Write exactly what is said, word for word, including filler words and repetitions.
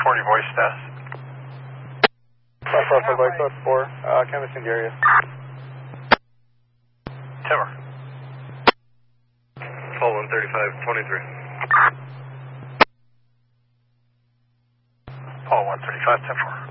report your voice status. five four four by code four, uh, canvassing the area. Timber. Paul one thirty-five twenty-three. Paul one thirty-five ten four.